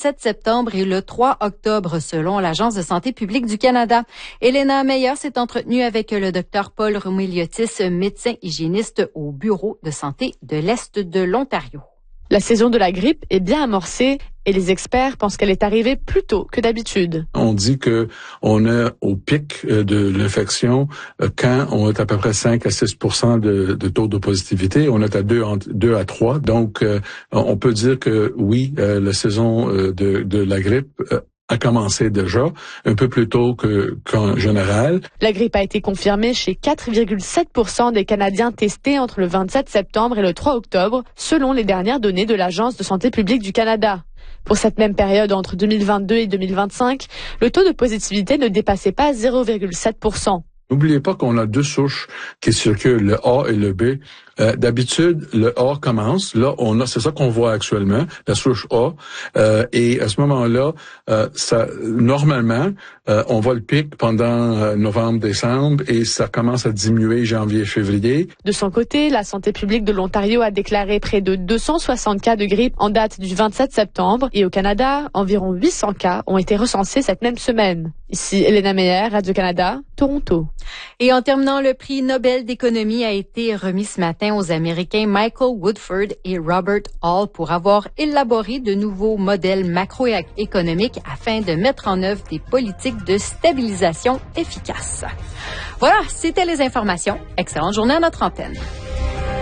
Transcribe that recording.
27 septembre et le 3 octobre, selon l'Agence de santé publique du Canada. Elena Meyer s'est entretenue avec le Dr Paul Roumeliotis, médecin hygiéniste au Bureau de santé de l'Est de l'Ontario. La saison de la grippe est bien amorcée et les experts pensent qu'elle est arrivée plus tôt que d'habitude. On dit que on est au pic de l'infection quand on est à peu près 5 à 6 % de taux de positivité. On est à 2 à 3. Donc, on peut dire que oui, la saison de la grippe a commencé déjà un peu plus tôt qu'en général. La grippe a été confirmée chez 4,7% des Canadiens testés entre le 27 septembre et le 3 octobre, selon les dernières données de l'Agence de santé publique du Canada. Pour cette même période entre 2022 et 2025, le taux de positivité ne dépassait pas 0,7%. N'oubliez pas qu'on a 2 souches qui circulent, le A et le B. D'habitude, le A commence. Là, c'est ça qu'on voit actuellement, la souche A. Et à ce moment-là, normalement, on voit le pic pendant novembre, décembre, et ça commence à diminuer janvier, février. De son côté, la santé publique de l'Ontario a déclaré près de 260 cas de grippe en date du 27 septembre. Et au Canada, environ 800 cas ont été recensés cette même semaine. Ici, Elena Meyer, Radio-Canada, Toronto. Et en terminant, le prix Nobel d'économie a été remis ce matin aux Américains Michael Woodford et Robert Hall pour avoir élaboré de nouveaux modèles macroéconomiques afin de mettre en œuvre des politiques de stabilisation efficaces. Voilà, c'était les informations. Excellente journée à notre antenne.